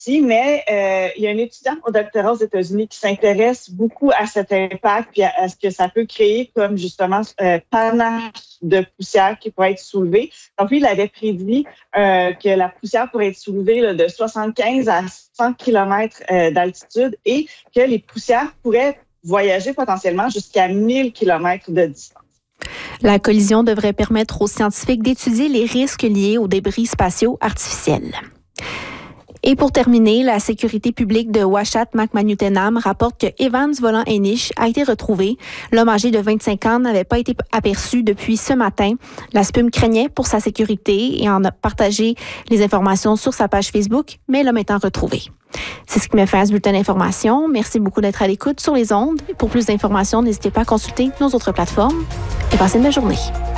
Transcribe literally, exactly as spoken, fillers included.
mais euh, il y a un étudiant au doctorat aux États-Unis qui s'intéresse beaucoup à cet impact puis à, à ce que ça peut créer comme justement euh, panache de poussière qui pourrait être soulevée. Donc lui, il avait prédit euh, que la poussière pourrait être soulevée là, de soixante-quinze à cent kilomètres euh, d'altitude et que les poussières pourraient voyager potentiellement jusqu'à mille kilomètres de distance. La collision devrait permettre aux scientifiques d'étudier les risques liés aux débris spatiaux artificiels. Et pour terminer, la sécurité publique de Ouachat Macmahon-Utenam rapporte que Evans Volant-Hainish a été retrouvé. L'homme âgé de vingt-cinq ans n'avait pas été aperçu depuis ce matin. La S P U M craignait pour sa sécurité et en a partagé les informations sur sa page Facebook, mais l'homme étant retrouvé. C'est ce qui me fait à ce bulletin d'information. Merci beaucoup d'être à l'écoute sur les ondes. Pour plus d'informations, n'hésitez pas à consulter nos autres plateformes et passez une belle journée.